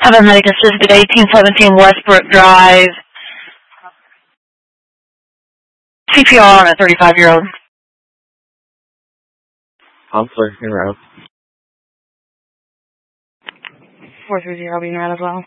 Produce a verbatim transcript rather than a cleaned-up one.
Paramedic assisted, eighteen seventeen Westbrook Drive. C P R on a thirty-five-year-old. Counselor, in route. four three zero being route as well.